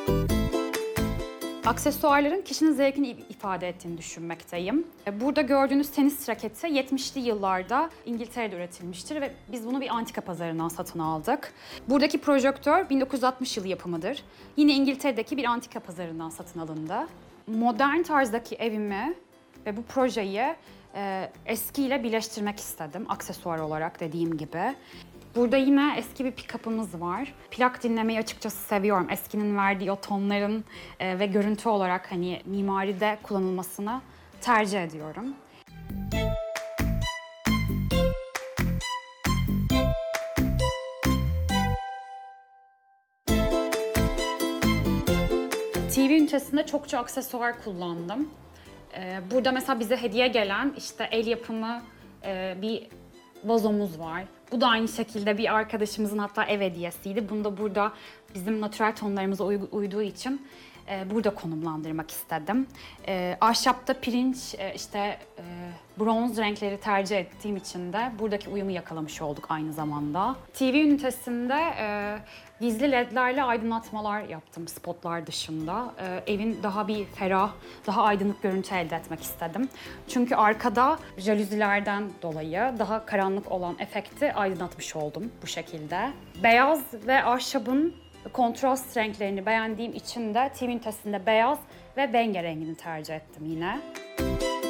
Aksesuarların kişinin zevkini ifade ettiğini düşünmekteyim. Burada gördüğünüz tenis raketi 70'li yıllarda İngiltere'de üretilmiştir ve biz bunu bir antika pazarından satın aldık. Buradaki projektör 1960 yılı yapımıdır. Yine İngiltere'deki bir antika pazarından satın alındı. Modern tarzdaki evimi ve bu projeyi eskiyle birleştirmek istedim, aksesuar olarak dediğim gibi. Burada yine eski bir pick-up'ımız var. Plak dinlemeyi açıkçası seviyorum. Eskinin verdiği o tonların ve görüntü olarak hani mimaride kullanılmasını tercih ediyorum. TV ünitesinde çokça aksesuar kullandım. Burada mesela bize hediye gelen işte el yapımı bir vazomuz var. Bu da aynı şekilde bir arkadaşımızın hatta ev hediyesiydi. Bunu da burada bizim natürel tonlarımıza uyduğu için burada konumlandırmak istedim. Ahşapta pirinç, bronz renkleri tercih ettiğim için de buradaki uyumu yakalamış olduk aynı zamanda. TV ünitesinde gizli ledlerle aydınlatmalar yaptım spotlar dışında. Evin daha bir ferah, daha aydınlık görüntü elde etmek istedim. Çünkü arkada jalüzilerden dolayı daha karanlık olan efekti aydınlatmış oldum bu şekilde. Beyaz ve ahşabın kontrast renklerini beğendiğim için de TV ünitesinde beyaz ve benge rengini tercih ettim yine.